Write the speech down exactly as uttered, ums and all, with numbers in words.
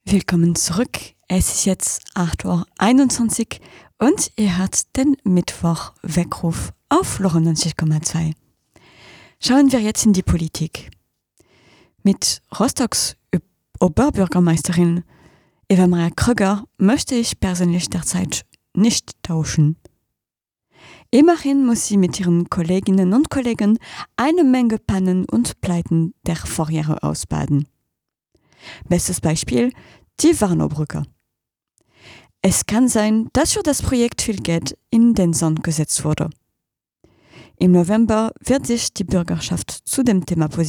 Willkommen zurück. Es ist jetzt acht Uhr einundzwanzig und ihr hört den Mittwoch-Weckruf auf Lora neunzig Komma zwei. Schauen wir jetzt in die Politik. Mit Rostocks Oberbürgermeisterin Eva Maria Kröger möchte ich persönlich derzeit nicht tauschen. Immerhin muss sie mit ihren Kolleginnen und Kollegen eine Menge Pannen und Pleiten der Vorjahre ausbaden. Bestes Beispiel, die Warnow-Brücke. Es kann sein, dass für das Projekt viel Geld in den Sand gesetzt wurde. Im November wird sich die Bürgerschaft zu dem Thema positionieren.